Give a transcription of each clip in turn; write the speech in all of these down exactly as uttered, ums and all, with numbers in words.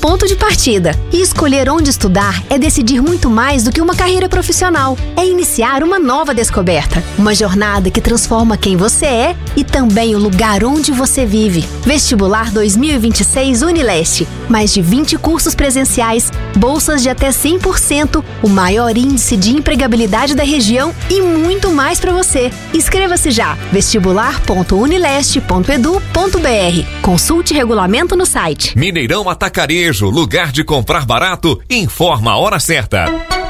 ponto de partida. E escolher onde estudar é decidir muito mais do que uma carreira profissional. É iniciar uma nova descoberta. Uma jornada que transforma quem você é e também o lugar onde você vive. Vestibular dois mil e vinte e seis Unileste. Mais de vinte cursos presenciais, bolsas de até cem por cento, o maior índice de empregabilidade da região e muito mais para você. Inscreva-se já. vestibular ponto unileste ponto edu ponto br. Consulte regulamento no site. Mineirão Atacarejo, lugar de comprar barato, informa a hora certa.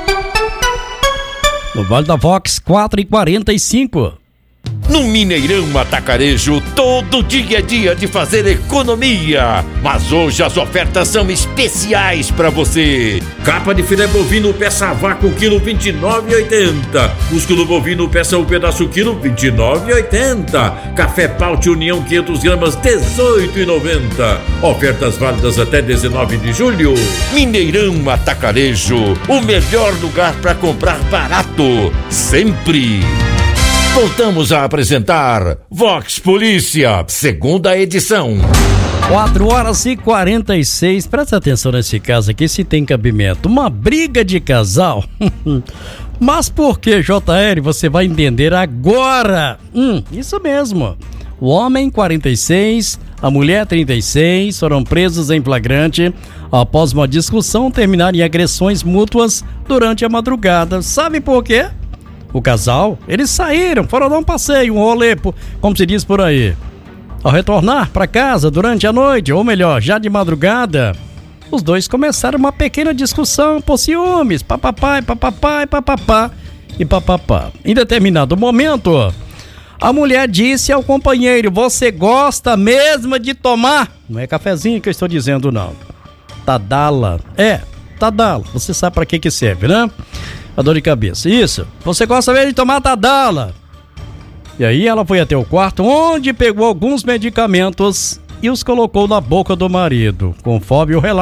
No Vale da Vox, quatro e quarenta e cinco. No Mineirão Atacarejo, todo dia é dia de fazer economia. Mas hoje as ofertas são especiais para você. Capa de filé bovino peça a vácuo, quilo vinte e nove reais e oitenta centavos. Músculo bovino peça um pedaço, quilo vinte e nove reais e oitenta centavos. Café Paute União quinhentas gramas, dezoito reais e noventa centavos. Ofertas válidas até dezenove de julho. Mineirão Atacarejo, o melhor lugar para comprar barato, sempre. Voltamos a apresentar Vox Polícia, segunda edição. quatro horas e quarenta e seis. Presta atenção nesse caso aqui, se tem cabimento. Uma briga de casal. Mas por que, J R? Você vai entender agora. Hum, isso mesmo. O homem, quarenta e seis, a mulher, trinta e seis, foram presos em flagrante após uma discussão terminar em agressões mútuas durante a madrugada. Sabe por quê? O casal, eles saíram, foram dar um passeio, um rolê, como se diz por aí. Ao retornar para casa durante a noite, ou melhor, já de madrugada, os dois começaram uma pequena discussão por ciúmes, papapá, papapá, papapá e papapá. Em determinado momento, a mulher disse ao companheiro: você gosta mesmo de tomar? Não é cafezinho que eu estou dizendo, não. Tadala. É, Tadala. Você sabe para que que serve, né? A dor de cabeça. Isso. Você gosta mesmo de tomar Tadala? E aí ela foi até o quarto, onde pegou alguns medicamentos e os colocou na boca do marido, conforme o relato